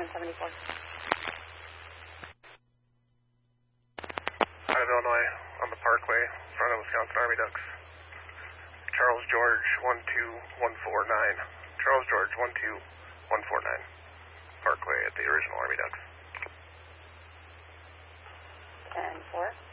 174. Out of Illinois, on the Parkway, in front of Wisconsin Army Ducks. Charles George 12149. Charles George 12149. Parkway at the original Army Ducks. 10-4.